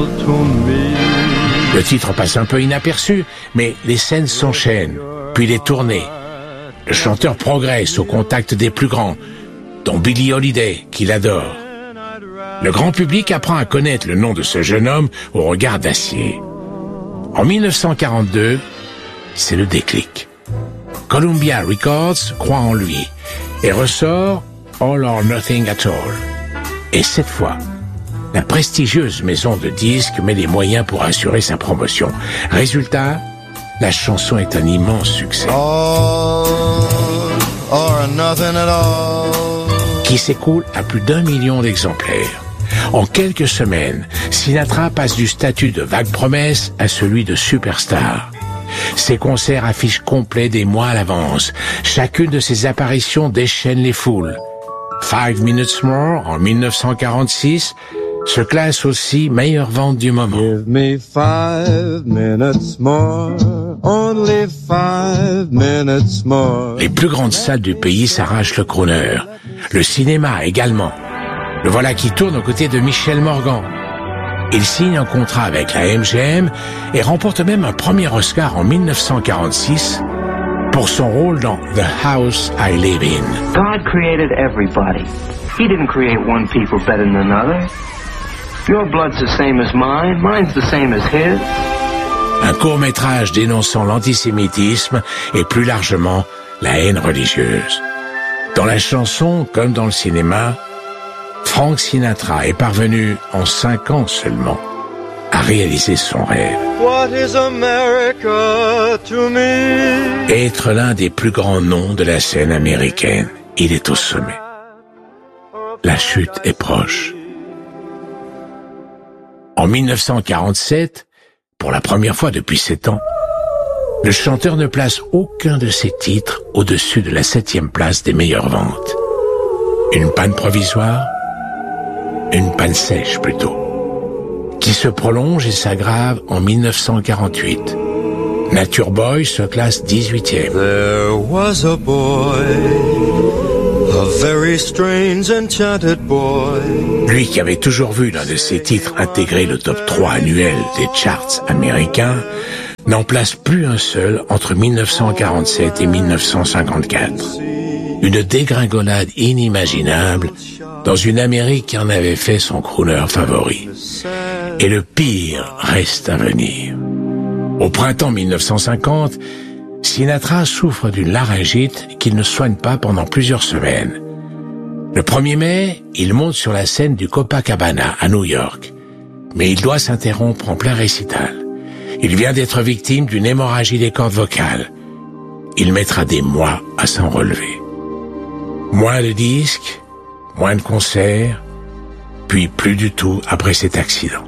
to me. Le titre passe un peu inaperçu, mais les scènes s'enchaînent, puis les tournées. Le chanteur progresse au contact des plus grands, dont Billie Holiday, qu'il adore. Le grand public apprend à connaître le nom de ce jeune homme au regard d'acier. En 1942, c'est le déclic. Columbia Records croit en lui et ressort All or Nothing at All. Et cette fois, la prestigieuse maison de disques met les moyens pour assurer sa promotion. Résultat, la chanson est un immense succès. All or nothing at all. Qui s'écoule à plus d'1 million d'exemplaires. En quelques semaines, Sinatra passe du statut de vague promesse à celui de superstar. Ses concerts affichent complets des mois à l'avance. Chacune de ses apparitions déchaîne les foules. 5 Minutes More, en 1946, se classe aussi meilleure vente du moment. Give me 5 minutes more, only 5 minutes more. Les plus grandes salles du pays s'arrachent le crooner. Le cinéma également. Le voilà qui tourne aux côtés de Michel Morgan. Il signe un contrat avec la MGM et remporte même un premier Oscar en 1946 pour son rôle dans The House I Live In. God created everybody. He didn't create one people better than another. Your blood's the same as mine, mine's the same as his. Un court-métrage dénonçant l'antisémitisme et plus largement la haine religieuse. Dans la chanson, comme dans le cinéma, Frank Sinatra est parvenu, en 5 ans seulement, à réaliser son rêve. What is America to me? Être l'un des plus grands noms de la scène américaine, il est au sommet. La chute est proche. En 1947, pour la première fois depuis 7 ans, le chanteur ne place aucun de ses titres au-dessus de la 7e place des meilleures ventes. Une panne provisoire, une panne sèche plutôt, qui se prolonge et s'aggrave en 1948. Nature Boy se classe 18e. There was a boy, a very strange enchanted boy. Lui qui avait toujours vu l'un de ses titres intégrer le top 3 annuel des charts américains, n'en place plus un seul entre 1947 et 1954. Une dégringolade inimaginable dans une Amérique qui en avait fait son crooner favori. Et le pire reste à venir. Au printemps 1950, Sinatra souffre d'une laryngite qu'il ne soigne pas pendant plusieurs semaines. Le 1er mai, il monte sur la scène du Copacabana à New York. Mais il doit s'interrompre en plein récital. Il vient d'être victime d'une hémorragie des cordes vocales. Il mettra des mois à s'en relever. Moins de disques, moins de concerts, puis plus du tout après cet accident.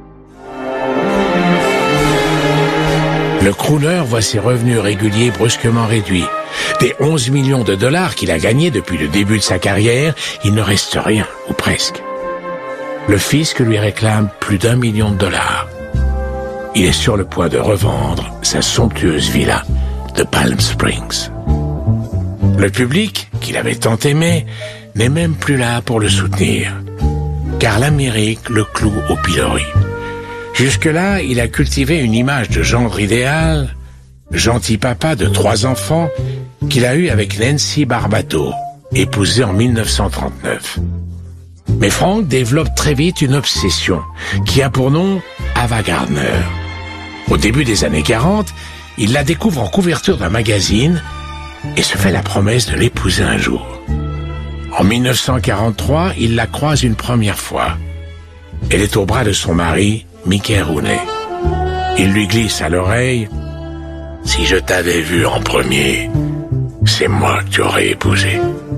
Le crooner voit ses revenus réguliers brusquement réduits. Des 11 millions de dollars qu'il a gagnés depuis le début de sa carrière, il ne reste rien, ou presque. Le fisc lui réclame plus d'1 million de dollars. Il est sur le point de revendre sa somptueuse villa de Palm Springs. Le public, qu'il avait tant aimé, n'est même plus là pour le soutenir, car l'Amérique le cloue au pilori. Jusque-là, il a cultivé une image de gendre idéal, gentil papa de 3 enfants, qu'il a eu avec Nancy Barbato, épousée en 1939. Mais Frank développe très vite une obsession, qui a pour nom Ava Gardner. Au début des années 40, il la découvre en couverture d'un magazine et se fait la promesse de l'épouser un jour. En 1943, il la croise une première fois. Elle est au bras de son mari, Mickey Rooney. Il lui glisse à l'oreille « Si je t'avais vu en premier, c'est moi que tu aurais épousé. »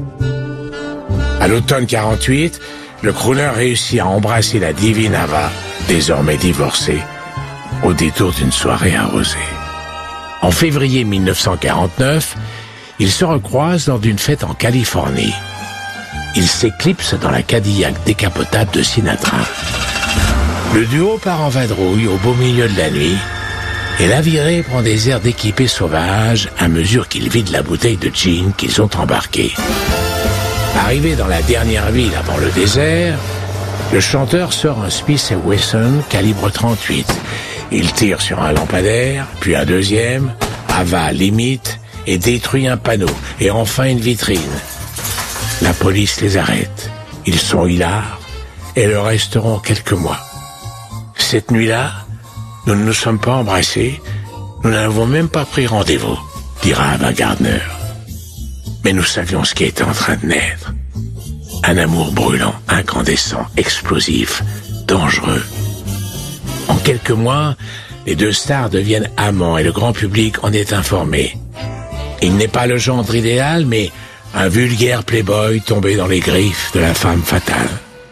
À l'automne 48, le crooner réussit à embrasser la divine Ava, désormais divorcée, au détour d'une soirée arrosée. En février 1949, ils se recroisent lors d'une fête en Californie. Ils s'éclipsent dans la Cadillac décapotable de Sinatra. Le duo part en vadrouille au beau milieu de la nuit et la virée prend des airs d'équipés sauvages à mesure qu'ils vident la bouteille de gin qu'ils ont embarquée. Arrivés dans la dernière ville avant le désert, Le chanteur sort un Smith & Wesson calibre 38. Il tire sur un lampadaire, puis un deuxième, avale, imite et détruit un panneau, et enfin une vitrine. La police les arrête. Ils sont hilares et le resteront quelques mois. Cette nuit-là, nous ne nous sommes pas embrassés, nous n'avons même pas pris rendez-vous, dira Ava Gardner. Mais nous savions ce qui était en train de naître. Un amour brûlant, incandescent, explosif, dangereux. En quelques mois, les deux stars deviennent amants et le grand public en est informé. Il n'est pas le gendre idéal, mais un vulgaire playboy tombé dans les griffes de la femme fatale.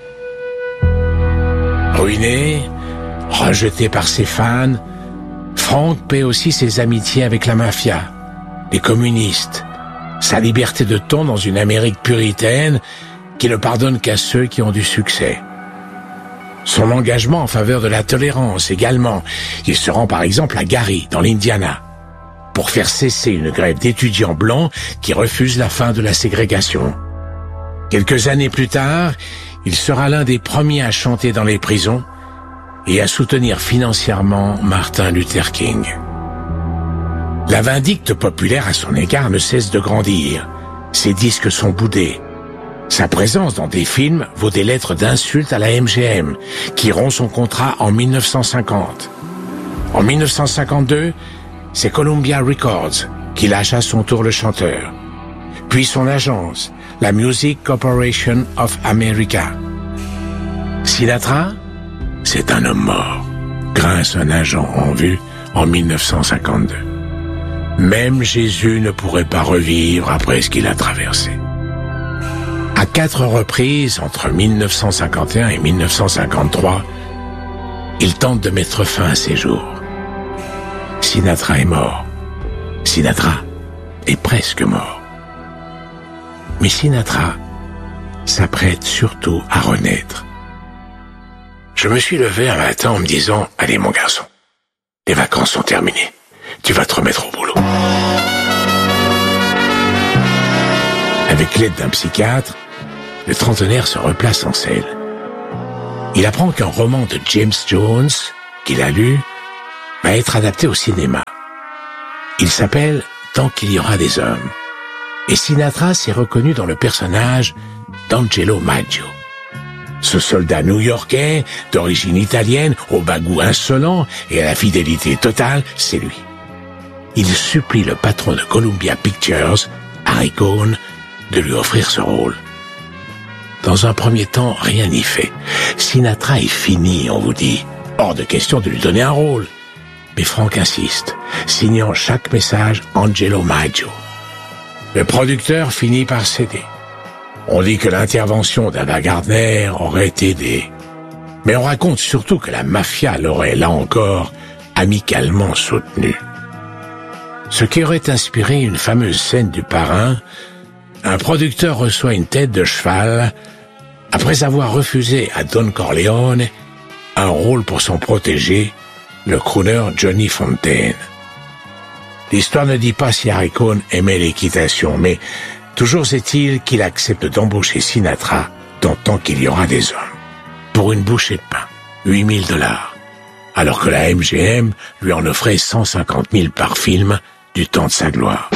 Ruiné, rejeté par ses fans, Frank paie aussi ses amitiés avec la mafia, les communistes, sa liberté de ton dans une Amérique puritaine qui ne pardonne qu'à ceux qui ont du succès. Son engagement en faveur de la tolérance également. Il se rend par exemple à Gary, dans l'Indiana, pour faire cesser une grève d'étudiants blancs qui refusent la fin de la ségrégation. Quelques années plus tard, il sera l'un des premiers à chanter dans les prisons et à soutenir financièrement Martin Luther King. La vindicte populaire à son égard ne cesse de grandir. Ses disques sont boudés. Sa présence dans des films vaut des lettres d'insultes à la MGM, qui rompt son contrat en 1950. En 1952, c'est Columbia Records qui lâche à son tour le chanteur. Puis son agence, la Music Corporation of America. Sinatra, c'est un homme mort, grince un agent en vue en 1952. Même Jésus ne pourrait pas revivre après ce qu'il a traversé. À 4 reprises, entre 1951 et 1953, il tente de mettre fin à ses jours. Sinatra est mort. Sinatra est presque mort. Mais Sinatra s'apprête surtout à renaître. Je me suis levé un matin en me disant « Allez mon garçon, les vacances sont terminées. Tu vas te remettre au boulot. » Avec l'aide d'un psychiatre, le trentenaire se replace en selle. Il apprend qu'un roman de James Jones, qu'il a lu, va être adapté au cinéma. Il s'appelle « Tant qu'il y aura des hommes ». Et Sinatra s'est reconnu dans le personnage d'Angelo Maggio. Ce soldat new-yorkais, d'origine italienne, au bagou insolent et à la fidélité totale, c'est lui. Il supplie le patron de Columbia Pictures, Harry Cohn, de lui offrir ce rôle. Dans un premier temps, rien n'y fait. Sinatra est fini, on vous dit. Hors de question de lui donner un rôle. Mais Frank insiste, signant chaque message Angelo Maggio. Le producteur finit par céder. On dit que l'intervention d'Ava Gardner aurait aidé. Mais on raconte surtout que la mafia l'aurait, là encore, amicalement soutenu. Ce qui aurait inspiré une fameuse scène du Parrain, un producteur reçoit une tête de cheval après avoir refusé à Don Corleone un rôle pour son protégé, le crooner Johnny Fontaine. L'histoire ne dit pas si Harry Cohn aimait l'équitation, mais toujours est-il qu'il accepte d'embaucher Sinatra dans Tant qu'il y aura des hommes, pour une bouchée de pain, $8 000, alors que la MGM lui en offrait 150 000 par film du temps de sa gloire.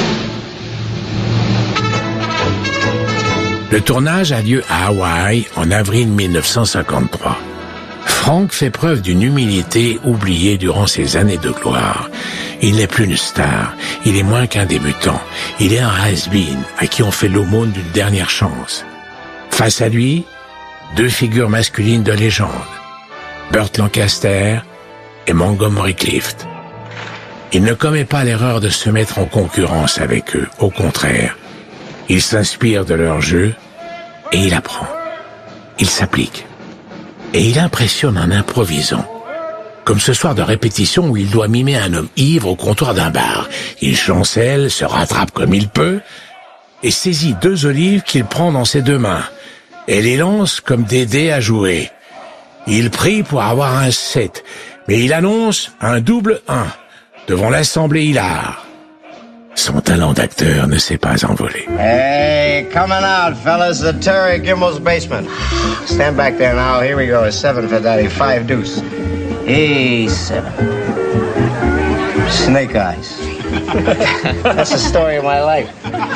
Le tournage a lieu à Hawaï en avril 1953. Frank fait preuve d'une humilité oubliée durant ses années de gloire. Il n'est plus une star, il est moins qu'un débutant. Il est un has-been à qui on fait l'aumône d'une dernière chance. Face à lui, 2 figures masculines de légende, Burt Lancaster et Montgomery Clift. Il ne commet pas l'erreur de se mettre en concurrence avec eux, au contraire. Il s'inspire de leur jeu et il apprend. Il s'applique. Et il impressionne en improvisant. Comme ce soir de répétition où il doit mimer un homme ivre au comptoir d'un bar. Il chancelle, se rattrape comme il peut et saisit 2 olives qu'il prend dans ses 2 mains et les lance comme des dés à jouer. Il prie pour avoir un 7, mais il annonce un double 1 devant l'assemblée hilare. son talent d'acteur ne s'est pas envolé. Hey, coming out, fellas. The Terry Gimbel's basement. Stand back there now. Here we go. A 7 for Daddy. 5 deuce. Hey, 7. Snake eyes. That's the story of my life.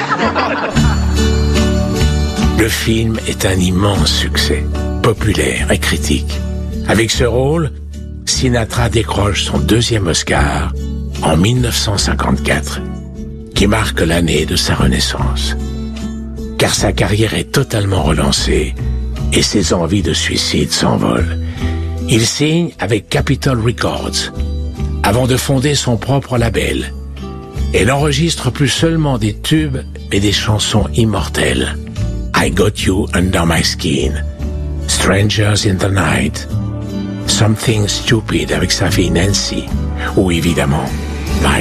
Le film est un immense succès, populaire et critique. Avec ce rôle, Sinatra décroche son 2e Oscar en 1954, qui marque l'année de sa renaissance. Car sa carrière est totalement relancée et ses envies de suicide s'envolent. Il signe avec Capitol Records avant de fonder son propre label. Et n'enregistre plus seulement des tubes, mais des chansons immortelles. I Got You Under My Skin, Strangers in the Night, Something Stupid avec sa fille Nancy, ou évidemment